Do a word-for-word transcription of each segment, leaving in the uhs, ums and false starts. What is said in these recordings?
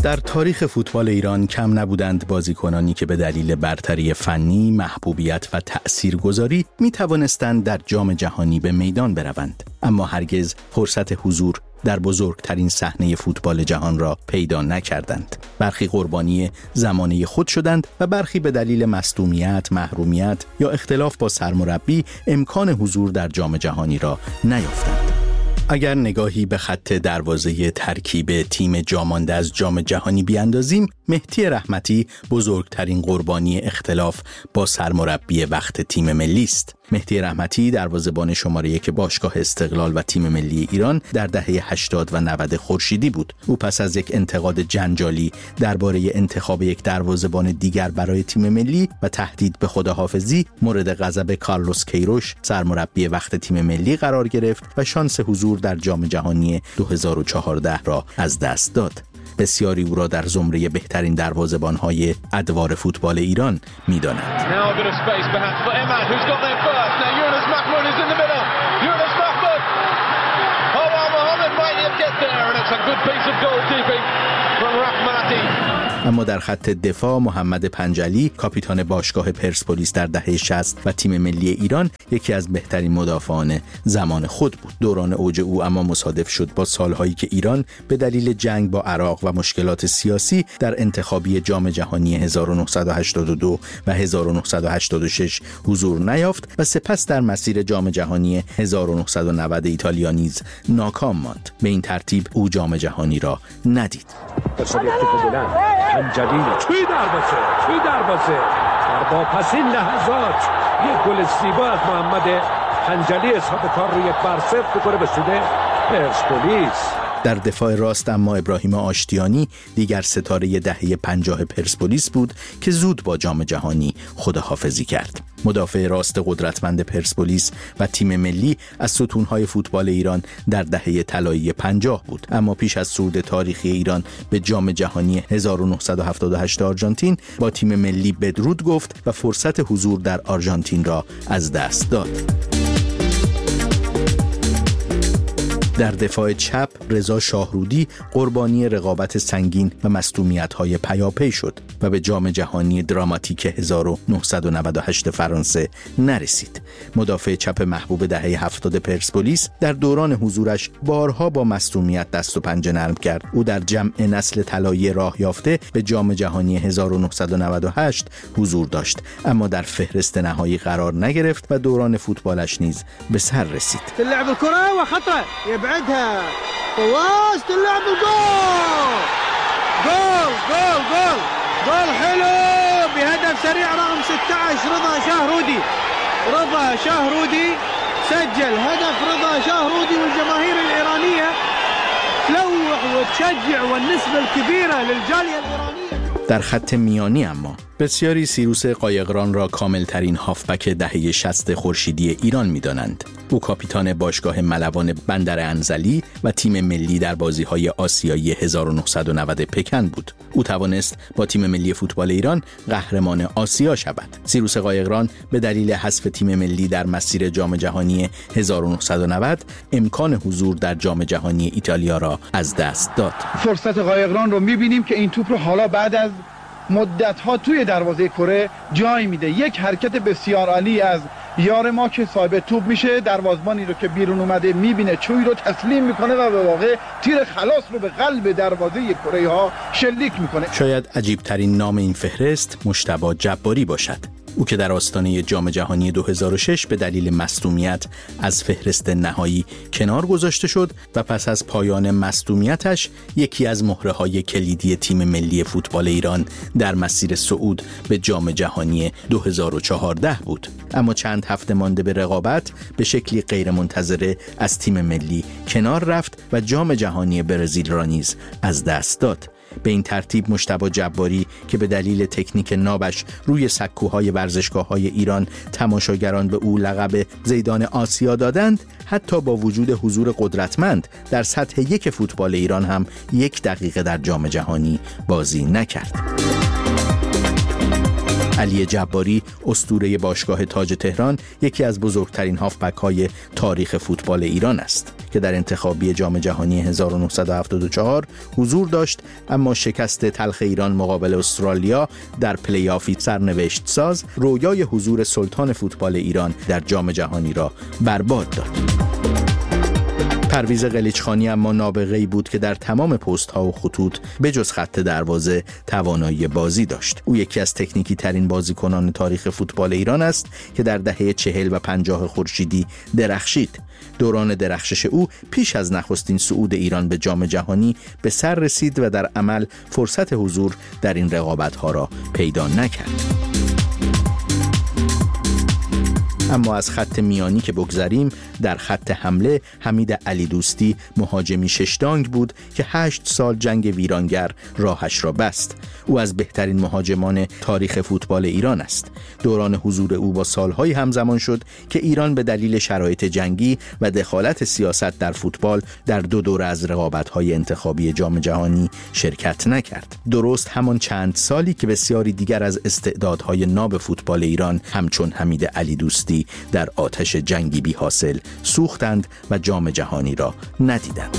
در تاریخ فوتبال ایران کم نبودند بازیکنانی که به دلیل برتری فنی، محبوبیت و تأثیرگذاری می توانستند در جام جهانی به میدان بروند، اما هرگز فرصت حضور در بزرگترین صحنه فوتبال جهان را پیدا نکردند. برخی قربانی زمانه خود شدند و برخی به دلیل مصدومیت، محرومیت یا اختلاف با سرمربی امکان حضور در جام جهانی را نیافتند. اگر نگاهی به خط دروازه ترکیب تیم جامانده از جام جهانی بیاندازیم، مهدی رحمتی بزرگترین قربانی اختلاف با سرمربی وقت تیم ملی است. مهدی رحمتی دروازه‌بان شماره یک باشگاه استقلال و تیم ملی ایران در دهه هشتاد و نود خورشیدی بود. او پس از یک انتقاد جنجالی درباره انتخاب یک دروازه‌بان دیگر برای تیم ملی و تهدید به خداحافظی مورد غضب کارلوس کیروش سرمربی وقت تیم ملی قرار گرفت و شانس حضور در جام جهانی دو هزار و چهارده را از دست داد. بسیاری او را در زمره بهترین دروازه‌بان‌های ادوار فوتبال ایران می‌دانند. اما در خط دفاع محمد پنجلی کاپیتان باشگاه پرسپولیس در دهه شصت و تیم ملی ایران یکی از بهترین مدافعان زمان خود بود. دوران اوج او اما مصادف شد با سالهایی که ایران به دلیل جنگ با عراق و مشکلات سیاسی در انتخابی جام جهانی هزار و نهصد و هشتاد و دو و هزار و نهصد و هشتاد و شش حضور نیافت و سپس در مسیر جام جهانی هزار و نهصد و نود ایتالیا نیز ناکام ماند. به این ترتیب او جام جهانی را ندید. پنجلی توی دروازه توی دروازه در واپسین لحظات یک گل زیبا از محمد پنجلی اصحاب کار رو یک بر صفر بکنه به سود پرسپولیس. در دفاع راست اما ابراهیم آشتیانی دیگر ستاره دهه پنجاه پرسپولیس بود که زود با جام جهانی خداحافظی کرد. مدافع راست قدرتمند پرسپولیس و تیم ملی از ستونهای فوتبال ایران در دهه طلایی پنجاه بود، اما پیش از صعود تاریخی ایران به جام جهانی هزار و نهصد و هفتاد و هشت آرژانتین با تیم ملی بدرود گفت و فرصت حضور در آرژانتین را از دست داد. در دفاع چپ رضا شاهرودی قربانی رقابت سنگین و مصدومیت‌های پیاپی شد و به جام جهانی دراماتیک هزار و نهصد و نود و هشت فرانسه نرسید. مدافع چپ محبوب دهه هفتاد پرسپولیس در دوران حضورش بارها با مصدومیت دست و پنجه نرم کرد. او در جمع نسل طلایی راه یافته به جام جهانی هزار و نهصد و نود و هشت حضور داشت، اما در فهرست نهایی قرار نگرفت و دوران فوتبالش نیز به سر رسید. لعب الكرة وخطأ يبعدها طواس تلعب الجول جول جول جول جول حلو بهدف سريع رقم ستة عشر رضا شاهرودي رضا شاهرودي سجل هدف رضا شاهرودي والجماهير الإيرانية تلوح وتشجع والنسبة الكبيرة للجالية الإيرانية. در خط میانی اما بسیاری سیروس قایقران را کاملترین هافبک دهه شصت خورشیدی ایران می‌دانند. او کاپیتان باشگاه ملوان بندر انزلی و تیم ملی در بازی‌های آسیایی هزار و نهصد و نود پکن بود. او توانست با تیم ملی فوتبال ایران قهرمان آسیا شود. سیروس قایقران به دلیل حذف تیم ملی در مسیر جام جهانی هزار و نهصد و نود امکان حضور در جام جهانی ایتالیا را از دست داد. فرصت قایقران رو می‌بینیم که این توپ رو حالا بعد از مدت‌ها توی دروازه کره جای میده. یک حرکت بسیار عالی از یار ما که صاحب توپ میشه، دروازه‌بانی رو که بیرون اومده میبینه، چوی رو تسلیم میکنه و به واقع تیر خلاص رو به قلب دروازه کره ها شلیک میکنه. شاید عجیب ترین نام این فهرست مجتبی جباری باشد. او که در آستانه جام جهانی دو هزار و شش به دلیل مصدومیت از فهرست نهایی کنار گذاشته شد و پس از پایان مصدومیتش یکی از مهره‌های کلیدی تیم ملی فوتبال ایران در مسیر صعود به جام جهانی دو هزار و چهارده بود. اما چند هفته مانده به رقابت به شکلی غیرمنتظره از تیم ملی کنار رفت و جام جهانی برزیل را نیز از دست داد. به این ترتیب مجتبی جباری که به دلیل تکنیک نابش روی سکوهای ورزشگاه‌های ایران تماشاگران به او لقب زیدان آسیا دادند، حتی با وجود حضور قدرتمند در سطح یک فوتبال ایران هم یک دقیقه در جام جهانی بازی نکرد. علی جباری اسطوره باشگاه تاج تهران یکی از بزرگترین هافبک‌های تاریخ فوتبال ایران است که در انتخابی جام جهانی هزار و نهصد و هفتاد و چهار حضور داشت، اما شکست تلخ ایران مقابل استرالیا در پلی آفی سرنوشت ساز رویای حضور سلطان فوتبال ایران در جام جهانی را برباد داد. پرویز قلیچخانی اما نابغه‌ای بود که در تمام پست‌ها و خطوط بجز خط دروازه توانایی بازی داشت. او یکی از تکنیکی ترین بازیکنان تاریخ فوتبال ایران است که در دهه چهل و پنجاه خورشیدی درخشید. دوران درخشش او پیش از نخستین صعود ایران به جام جهانی به سر رسید و در عمل فرصت حضور در این رقابت‌ها را پیدا نکرد. اما از خط میانی که بگذریم، در خط حمله حمید علی دوستی مهاجمی ششدانگ بود که هشت سال جنگ ویرانگر راهش را بست. او از بهترین مهاجمان تاریخ فوتبال ایران است. دوران حضور او با سالهای همزمان شد که ایران به دلیل شرایط جنگی و دخالت سیاست در فوتبال در دو دوره از رقابت‌های انتخابی جام جهانی شرکت نکرد. درست همان چند سالی که بسیاری دیگر از استعدادهای ناب فوتبال ایران همچون حمید علی دوستی در آتش جنگی بی حاصل سوختند و جام جهانی را ندیدند.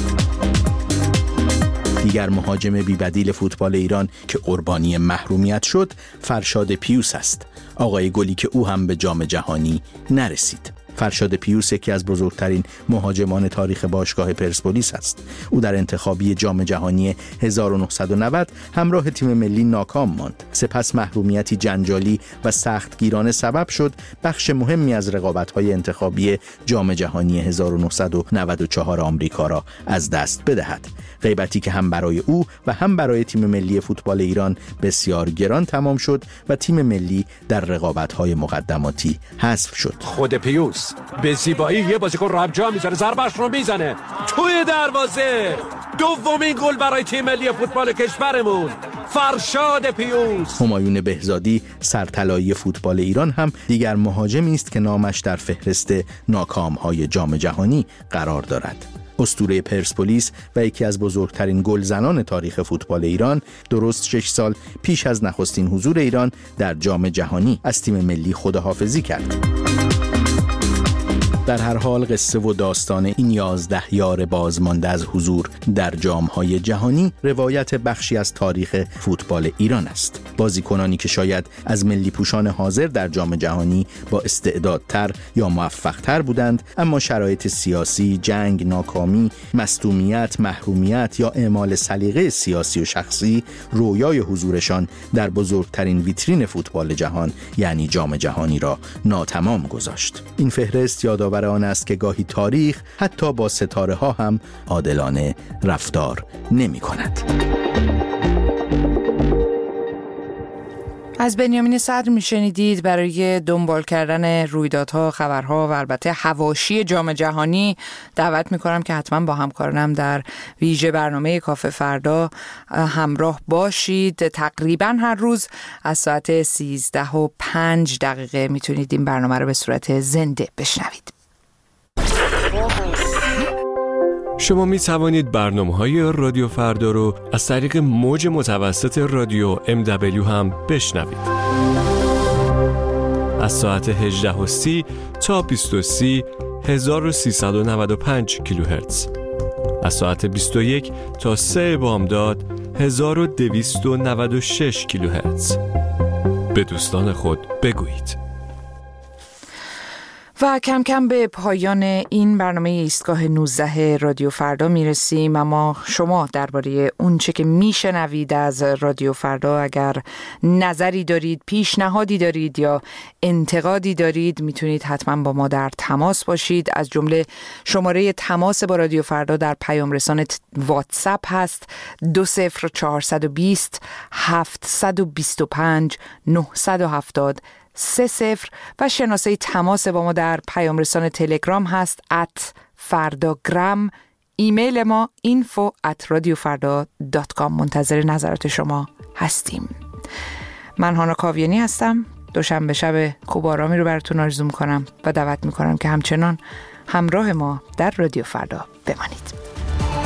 دیگر مهاجم بی‌بدیل فوتبال ایران که قربانی محرومیت شد فرشاد پیوس است. آقای گلی که او هم به جام جهانی نرسید. فرشاد پیوس یکی از بزرگترین مهاجمان تاریخ باشگاه پرسپولیس است. او در انتخابی جام جهانی هزار و نهصد و نود همراه تیم ملی ناکام ماند. سپس محرومیتی جنجالی و سختگیرانه سبب شد بخش مهمی از رقابت‌های انتخابی جام جهانی هزار و نهصد و نود و چهار آمریکا را از دست بدهد. غیبتی که هم برای او و هم برای تیم ملی فوتبال ایران بسیار گران تمام شد و تیم ملی در رقابت‌های مقدماتی حذف شد. خود پیوس به زیبایی یه بازیکن رو هم جا میذاره، ضربه‌اش رو میزنه توی دروازه. دومین گل برای تیم ملی فوتبال کشورمون، فرشاد پیوس. همایون بهزادی سرطلایی فوتبال ایران هم دیگر مهاجمی است که نامش در فهرست ناکام‌های جام جهانی قرار دارد. اسطوره پرسپولیس و یکی از بزرگترین گلزنان تاریخ فوتبال ایران درست شش سال پیش از نخستین حضور ایران در جام جهانی از تیم ملی خداحافظی کرد. در هر حال قصه و داستان این یازده یار بازمانده از حضور در جام‌های جهانی روایت بخشی از تاریخ فوتبال ایران است. بازیکنانی که شاید از ملی پوشان حاضر در جام جهانی با استعدادتر یا موفق‌تر بودند، اما شرایط سیاسی، جنگ، ناکامی، مصدومیت، محرومیت یا اعمال سلیقه سیاسی و شخصی رویای حضورشان در بزرگترین ویترین فوتبال جهان یعنی جام جهانی را ناتمام گذاشت. این فهرست یادآور آن است که گاهی تاریخ حتی با ستاره ها هم عادلانه رفتار نمی کند. از بنیامین صدر میشنیدید. برای دنبال کردن رویدادها، خبرها و البته حواشی جام جهانی دعوت میکنم که حتما با همکارانم در ویژه برنامه کافه فردا همراه باشید. تقریبا هر روز از ساعت سیزده و پنج دقیقه میتونید این برنامه رو به صورت زنده بشنوید. شما می توانید برنامه‌های رادیو فردا رو از طریق موج متوسط رادیو ام دبلیو هم بشنوید. از ساعت هجده و سی تا بیست و سه هزار و سیصد و نود و پنج کیلوهرتز. از ساعت بیست و یک تا سه بامداد هزار و دویست و نود و شش کیلوهرتز. به دوستان خود بگویید. و کم کم به پایان این برنامه ایستگاه نوزده رادیو فردا میرسیم، اما شما درباره اون چه که میشنوید از رادیو فردا اگر نظری دارید، پیشنهادی دارید یا انتقادی دارید میتونید حتما با ما در تماس باشید. از جمله شماره تماس با رادیو فردا در پیام رسان واتساپ هست دو صفر چهارصد و بیست هفتصد و بیست و پنج نهصد و هفتاد سه صفر و شناسه تماس با ما در پیام رسان تلگرام هست ات فرداگرام. ایمیل ما اینفو ات رادیو فردا دات کام. منتظر نظرات شما هستیم. من هانا کاویانی هستم. دوشنبه شب خوب آرامی رو براتون آرزو میکنم و دعوت میکنم که همچنان همراه ما در رادیو فردا بمانید.